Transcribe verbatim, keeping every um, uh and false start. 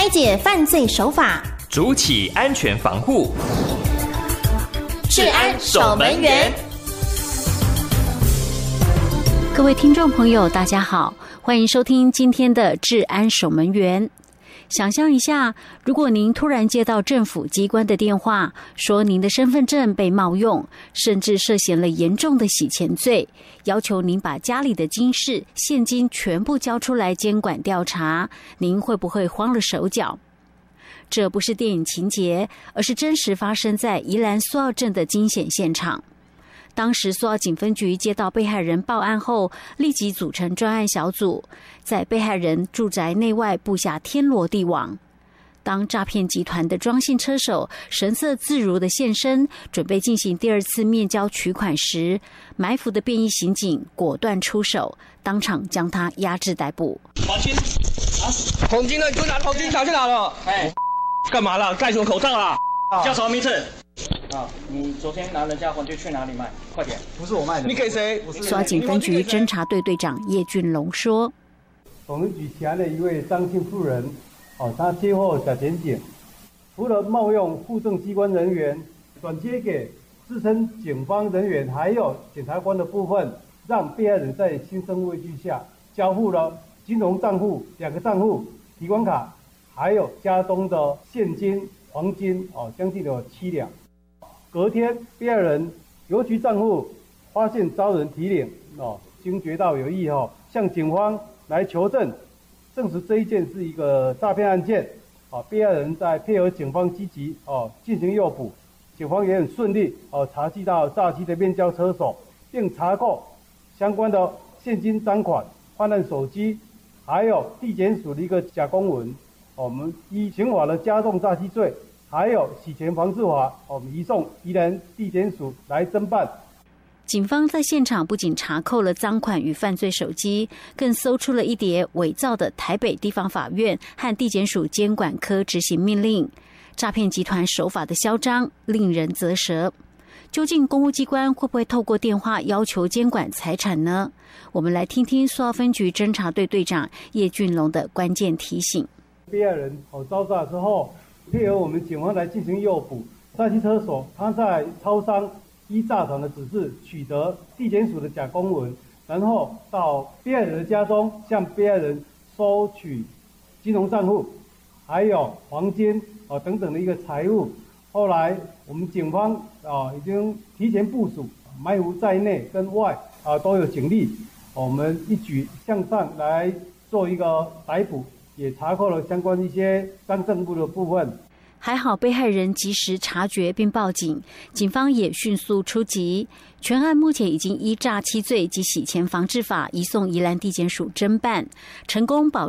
拆解犯罪手法， 筑起安全防护。 治安守门员。 各位听众朋友，大家好，欢迎收听今天的治安守门员。想象一下，如果您突然接到政府机关的电话，说您的身份证被冒用，甚至涉嫌了严重的洗钱罪，要求您把家里的金饰、现金全部交出来监管调查，您会不会慌了手脚？这不是电影情节，而是真实发生在宜兰苏澳镇的惊险现场。当时苏澳警分局接到被害人报案后，立即组成专案小组，在被害人住宅内外布下天罗地网。当诈骗集团的庄姓车手神色自如地现身，准备进行第二次面交取款时，埋伏的便衣刑警果断出手，当场将他压制逮捕。 黄金啊，黄金呢？你给我拿黄金拿去哪了？哎，干嘛了？戴什么口罩啦？啊、叫什么名字？ 啊！你昨天拿人家黄金去哪里卖？快点！ 不是我卖的，你给谁？ 苏澳警分局侦查队队长叶俊龙说：“ 我们举起案的一位张姓妇人，哦，她接获假检警，除了冒用户政机关人员转接给自称警方人员，还有检察官的部分，让被害人在心生畏惧下交付了金融账户、两个账户、提款卡，还有家中的现金、黄金，哦，将近有七两。”隔天，被害人邮局账户发现遭人提领，哦，惊觉到有异哦，向警方来求证，证实这一件是一个诈骗案件。哦，被害人在配合警方积极哦进行诱捕，警方也很顺利哦查缉到诈欺的面交车手，并查扣相关的现金赃款、犯案手机，还有地检署的一个假公文。哦、我们依刑法的加重诈欺罪。还有洗钱防治法，我们移送宜兰地检署来侦办。 警方在现场不仅查扣了赃款与犯罪手机，更搜出了一叠伪造的台北地方法院和地检署监管科执行命令。诈骗集团手法的嚣张，令人啧舌。究竟公务机关会不会透过电话要求监管财产呢？我们来听听苏澳分局侦查队队长叶俊龙的关键提醒。 被害人哦遭诈之后，配合我们警方来进行诱捕，诈欺车手他在超商依诈团的指示取得地检署的假公文，然后到被害人的家中向被害人收取金融账户，还有黄金啊等等的一个财物。后来我们警方啊已经提前部署，埋伏在内跟外啊都有警力，我们一举向上来做一个逮捕。也查扣了相关一些赃证物的部分。 还好被害人及时察觉并报警，警方也迅速出击。全案目前已经依诈欺罪及洗钱防治法移送宜兰地检署侦办，成功保